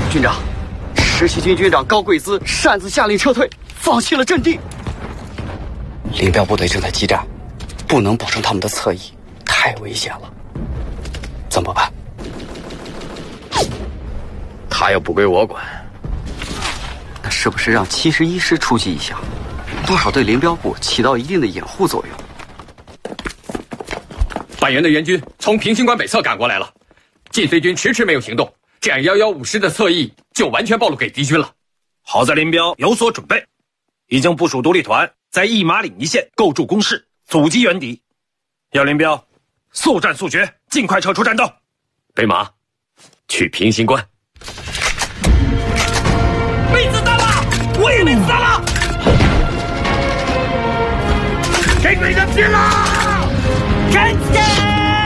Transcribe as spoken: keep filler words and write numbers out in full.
军长，实习军军长高贵姿擅自下令撤退，放弃了阵地。林彪部队正在激战，不能保证他们的侧翼，太危险了。怎么办？他要不归我管，那是不是让七十一师出击一下？多少对林彪部起到一定的掩护作用。 半圆的援军从平型关北侧赶过来了，晋绥军迟迟没有行动，这样一一五师的侧翼就完全暴露给敌军了。 好在林彪有所准备，已经部署独立团在一马岭一线构筑工事，阻击援敌。要林彪速战速决，尽快撤出战斗。 北马，去平型关。 被子弹了，我也被子弹了。给鬼子拼了！ 看见。